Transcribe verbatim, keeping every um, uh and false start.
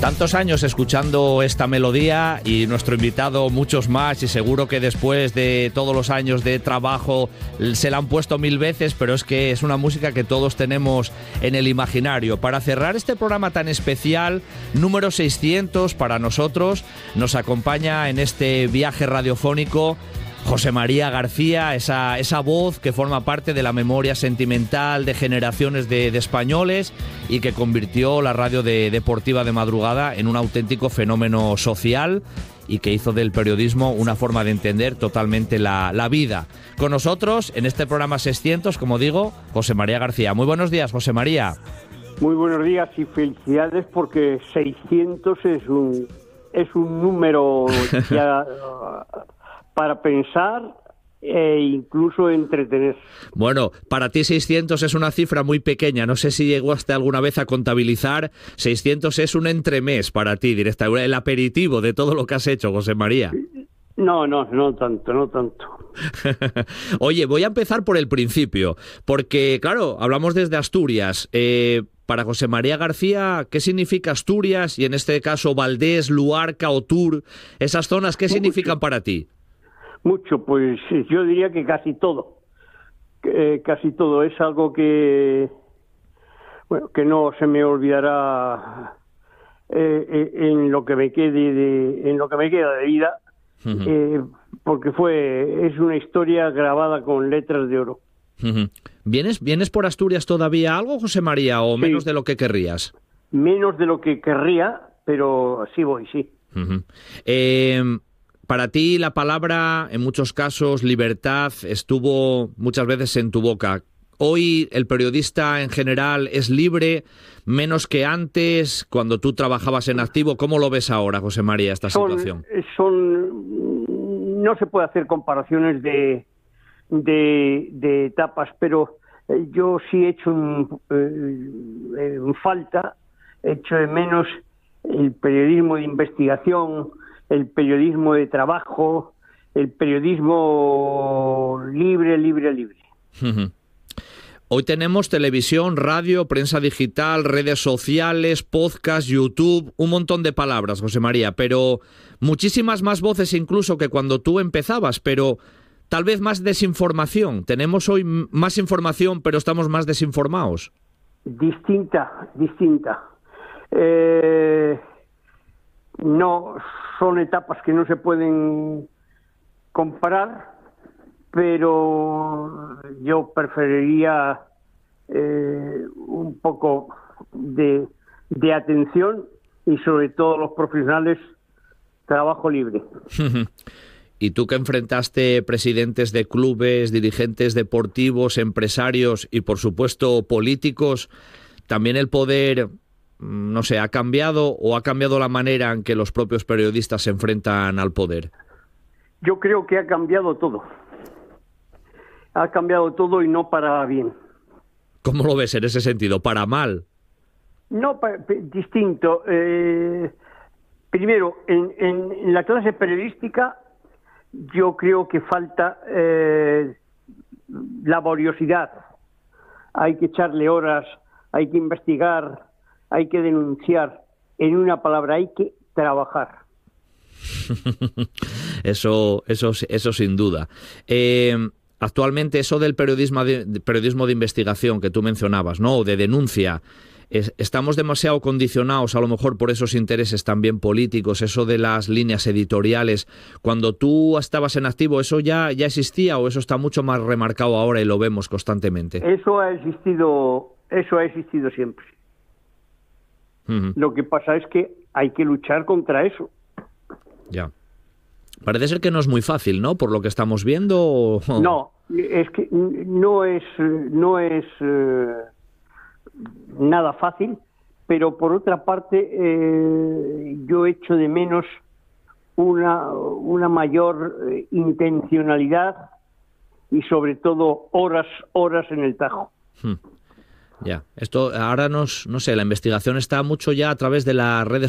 Tantos años escuchando esta melodía y nuestro invitado muchos más, y seguro que después de todos los años de trabajo se la han puesto mil veces, pero es que es una música que todos tenemos en el imaginario. Para cerrar este programa tan especial, número seiscientos para nosotros, nos acompaña en este viaje radiofónico José María García, esa, esa voz que forma parte de la memoria sentimental de generaciones de, de españoles y que convirtió la radio de, deportiva de madrugada en un auténtico fenómeno social y que hizo del periodismo una forma de entender totalmente la, la vida. Con nosotros, en este programa seiscientos, como digo, José María García. Muy buenos días, José María. Muy buenos días y felicidades porque seiscientos es un, es un número ya... para pensar e incluso entretener. Bueno, para ti seiscientos es una cifra muy pequeña. No sé si llegaste alguna vez a contabilizar. seiscientos es un entremés para ti, directa, el aperitivo de todo lo que has hecho, José María. No, no, no tanto, no tanto. Oye, voy a empezar por el principio, porque, claro, hablamos desde Asturias. Eh, para José María García, ¿qué significa Asturias? Y en este caso, Valdés, Luarca, Otur, esas zonas, ¿qué significan para ti? Mucho, pues yo diría que casi todo. Eh, casi todo es algo que, bueno, que no se me olvidará eh, en lo que me quede de, en lo que me queda de vida, uh-huh. eh, porque fue es una historia grabada con letras de oro. Uh-huh. ¿Vienes, vienes por Asturias todavía algo, José María, o menos sí. de lo que querrías? Menos de lo que querría, pero sí voy, sí. Uh-huh. Eh... Para ti la palabra, en muchos casos, libertad, estuvo muchas veces en tu boca. Hoy el periodista en general es libre, menos que antes, cuando tú trabajabas en activo. ¿Cómo lo ves ahora, José María, esta son, situación? Son, no se puede hacer comparaciones de, de, de etapas, pero yo sí he hecho un, eh, un falta, he hecho de menos el periodismo de investigación, el periodismo de trabajo, el periodismo libre, libre, libre. Uh-huh. Hoy tenemos televisión, radio, prensa digital, redes sociales, podcast, YouTube, un montón de palabras, José María, pero muchísimas más voces incluso que cuando tú empezabas, pero tal vez más desinformación. Tenemos hoy más información, pero estamos más desinformados. Distinta, distinta. Eh... No, son etapas que no se pueden comparar, pero yo preferiría eh, un poco de, de atención y sobre todo los profesionales, trabajo libre. Y tú que enfrentaste presidentes de clubes, dirigentes deportivos, empresarios y por supuesto políticos, también el poder... no sé, ¿ha cambiado o ha cambiado la manera en que los propios periodistas se enfrentan al poder? Yo creo que ha cambiado todo. Ha cambiado todo y no para bien. ¿Cómo lo ves en ese sentido? ¿Para mal? No, pa- pa- distinto. Eh, primero, en, en, en la clase periodística yo creo que falta eh, laboriosidad. Hay que echarle horas, hay que investigar, hay que denunciar, en una palabra, hay que trabajar. eso, eso, eso sin duda. Eh, actualmente eso del periodismo de, periodismo de investigación que tú mencionabas, ¿no? O de denuncia, es, estamos demasiado condicionados a lo mejor por esos intereses también políticos, eso de las líneas editoriales. Cuando tú estabas en activo, ¿eso ya, ya existía o eso está mucho más remarcado ahora y lo vemos constantemente? Eso ha existido, eso ha existido siempre. Uh-huh. Lo que pasa es que hay que luchar contra eso. Ya. Parece ser que no es muy fácil, ¿no? Por lo que estamos viendo. ¿O? No, es que no es no es eh, nada fácil, pero por otra parte eh, yo echo de menos una una mayor eh, intencionalidad y sobre todo horas horas en el tajo. Hmm. Ya, esto ahora nos, no sé, la investigación está mucho ya a través de las redes